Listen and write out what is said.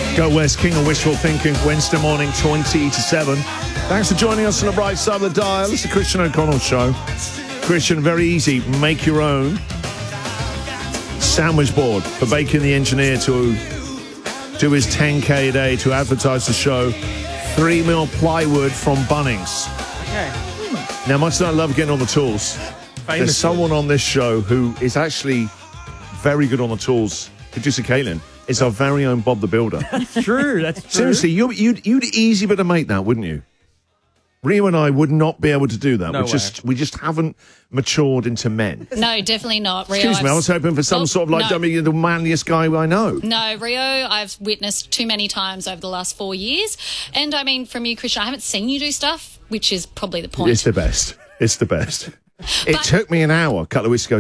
Go West, King of Wishful Thinking, Wednesday morning, 20 to 7. Thanks for joining us on the bright side of the dial. It's the Christian O'Connell Show. Christian, very easy. Make your own sandwich board for Bacon the Engineer to do his 10K a day to advertise the show. 3 mil plywood from Bunnings. Okay. Now, much as I love getting on the tools, there's someone on this show who is actually very good on the tools. Producer Caitlin is our very own Bob the Builder. That's true. That's true. Seriously, you'd easy bit to make that, wouldn't you? Rio and I would not be able to do that. No we just haven't matured into men. No, definitely not. Rio, Excuse me, I was hoping for some sort of like, no. I mean, the manliest guy I know. No, Rio, I've witnessed too many times over the last 4 years. And I mean, from you, Christian, I haven't seen you do stuff, which is probably the point. It's the best. It's the best. It took me an hour a couple of weeks ago